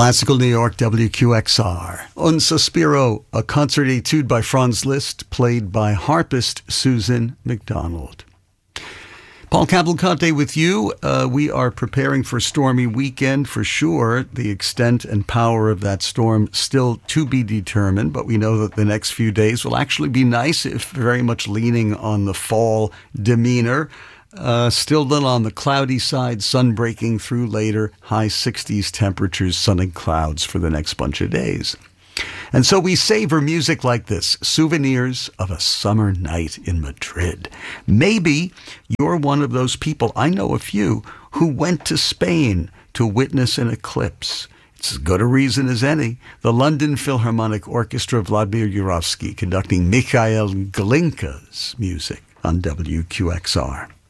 Classical New York, WQXR. Un Sospiro, a concert etude by Franz Liszt, played by harpist Susan McDonald. Paul Cavalcante with you. We are preparing for a stormy weekend for sure. The extent and power of that storm still to be determined, but we know that the next few days will actually be nice, if very much leaning on the fall demeanor. Still a little on the cloudy side, sun breaking through later, high 60s temperatures, sun and clouds for the next bunch of days. And so we savor music like this, souvenirs of a summer night in Madrid. Maybe you're one of those people, I know a few, who went to Spain to witness an eclipse. It's as good a reason as any. The London Philharmonic Orchestra, Vladimir Yurovsky, conducting Mikhail Glinka's music on WQXR.